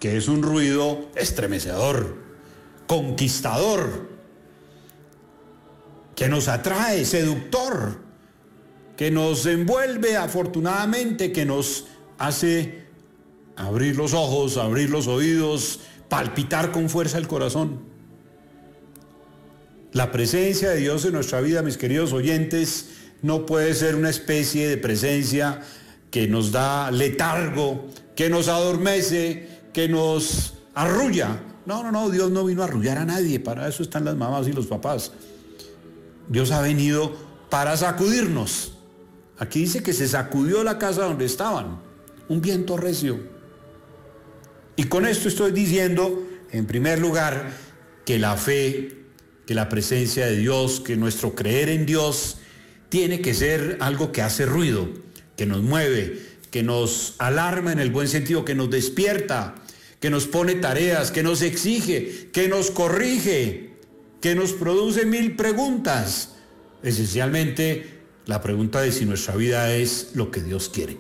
que es un ruido estremecedor, conquistador, que nos atrae, seductor, que nos envuelve afortunadamente, que nos hace abrir los ojos, abrir los oídos, palpitar con fuerza el corazón. La presencia de Dios en nuestra vida, mis queridos oyentes, no puede ser una especie de presencia que nos da letargo, que nos adormece, que nos arrulla. No, Dios no vino a arrullar a nadie, para eso están las mamás y los papás. Dios ha venido para sacudirnos. Aquí dice que se sacudió la casa donde estaban, un viento recio. Y con esto estoy diciendo, en primer lugar, que la fe, que la presencia de Dios, que nuestro creer en Dios tiene que ser algo que hace ruido, que nos mueve, que nos alarma en el buen sentido, que nos despierta, que nos pone tareas, que nos exige, que nos corrige, que nos produce mil preguntas. Esencialmente, la pregunta de si nuestra vida es lo que Dios quiere.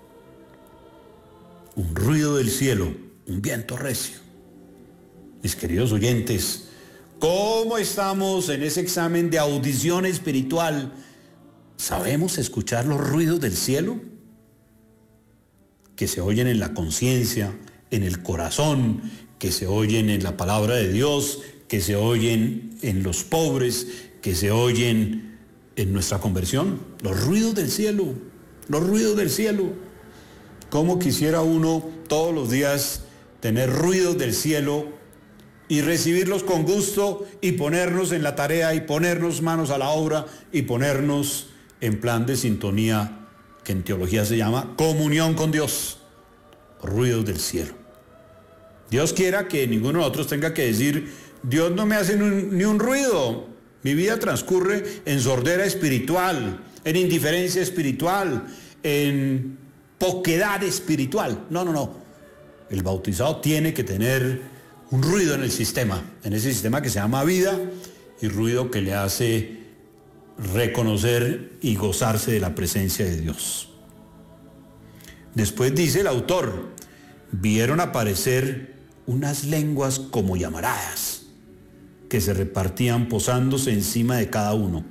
Un ruido del cielo, un viento recio. Mis queridos oyentes, ¿cómo estamos en ese examen de audición espiritual? ¿Sabemos escuchar los ruidos del cielo? Que se oyen en la conciencia, en el corazón, que se oyen en la palabra de Dios, que se oyen en los pobres, que se oyen en nuestra conversión. Los ruidos del cielo, los ruidos del cielo. ¿Cómo quisiera uno todos los días tener ruidos del cielo y recibirlos con gusto y ponernos en la tarea y ponernos manos a la obra y ponernos en plan de sintonía, que en teología se llama comunión con Dios? Ruidos del cielo. Dios quiera que ninguno de nosotros tenga que decir: Dios no me hace ni un ruido. Mi vida transcurre en sordera espiritual, en indiferencia espiritual, en poquedad espiritual. No. El bautizado tiene que tener un ruido en el sistema, en ese sistema que se llama vida, y ruido que le hace reconocer y gozarse de la presencia de Dios. Después dice el autor: vieron aparecer unas lenguas como llamaradas, que se repartían posándose encima de cada uno.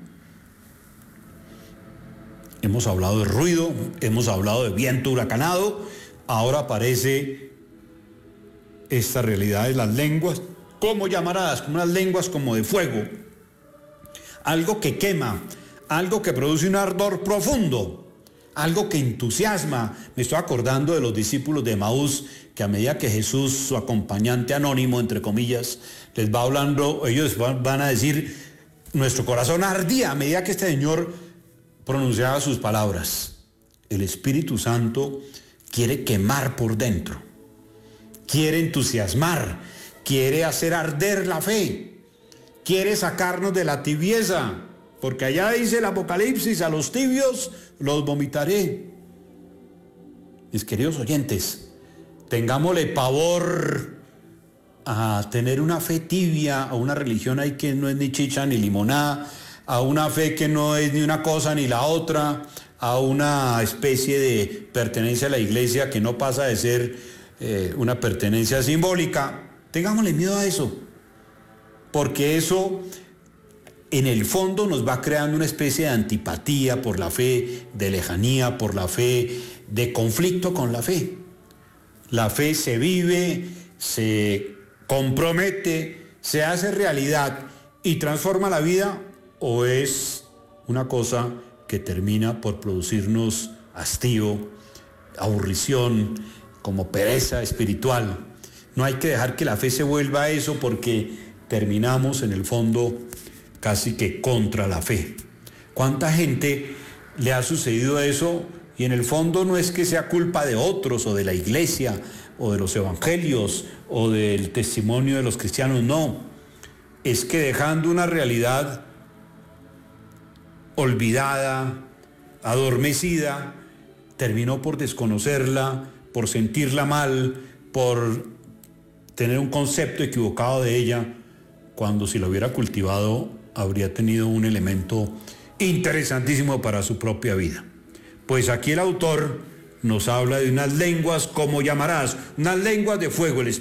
Hemos hablado de ruido, hemos hablado de viento huracanado, ahora aparece esta realidad de las lenguas como llamaradas, como unas lenguas como de fuego, algo que quema, algo que produce un ardor profundo, algo que entusiasma. Me estoy acordando de los discípulos de Emaús, que a medida que Jesús, su acompañante anónimo, entre comillas, les va hablando, ellos van a decir: nuestro corazón ardía a medida que este Señor pronunciaba sus palabras. El Espíritu Santo quiere quemar por dentro, quiere entusiasmar, quiere hacer arder la fe, quiere sacarnos de la tibieza, porque allá dice el Apocalipsis: a los tibios los vomitaré. Mis queridos oyentes, tengámosle pavor a tener una fe tibia, a una religión ahí que no es ni chicha ni limonada, a una fe que no es ni una cosa ni la otra, a una especie de pertenencia a la iglesia que no pasa de ser una pertenencia simbólica. Tengámosle miedo a eso, porque eso en el fondo nos va creando una especie de antipatía por la fe, de lejanía por la fe, de conflicto con la fe. La fe se vive, se compromete, se hace realidad y transforma la vida, o es una cosa que termina por producirnos hastío, aburrición, como pereza espiritual. No hay que dejar que la fe se vuelva a eso, porque terminamos en el fondo casi que contra la fe. ¿Cuánta gente le ha sucedido eso? Y en el fondo no es que sea culpa de otros o de la iglesia o de los evangelios o del testimonio de los cristianos, no. Es que dejando una realidad olvidada, adormecida, terminó por desconocerla, por sentirla mal, por tener un concepto equivocado de ella, cuando si la hubiera cultivado habría tenido un elemento interesantísimo para su propia vida. Pues aquí el autor nos habla de unas lenguas como llamadas, unas lenguas de fuego.